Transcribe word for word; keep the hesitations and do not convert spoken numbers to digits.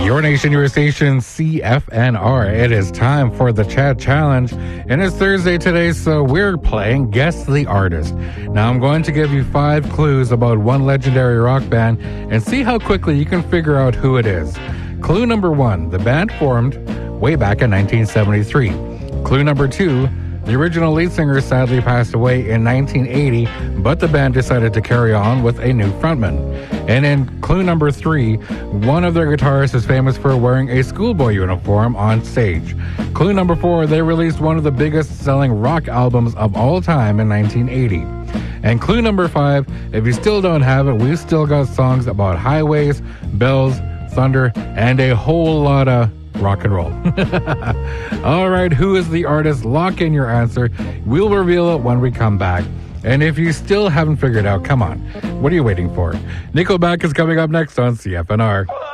Your nation, your station, C F N R. It is time for the Chat Challenge. And it's Thursday today, so we're playing Guess the Artist. Now, I'm going to give you five clues about one legendary rock band and see how quickly you can figure out who it is. Clue number one, the band formed way back in nineteen seventy-three. Clue number two, the original lead singer sadly passed away in nineteen eighty, but the band decided to carry on with a new frontman. And in clue number three, one of their guitarists is famous for wearing a schoolboy uniform on stage. Clue number four, they released one of the biggest selling rock albums of all time in nineteen eighty. And clue number five, if you still don't have it, we've still got songs about highways, bells, thunder, and a whole lot of rock and roll. All right, who is the artist? Lock in your answer. We'll reveal it when we come back. And if you still haven't figured out, come on. What are you waiting for? Nickelback is coming up next on C F N R.